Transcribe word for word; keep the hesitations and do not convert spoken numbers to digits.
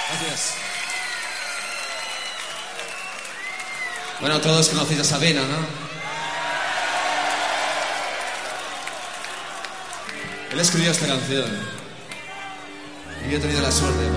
Gracias. Bueno, todos conocéis a Sabina, ¿no? Él escribió esta canción y yo he tenido la suerte de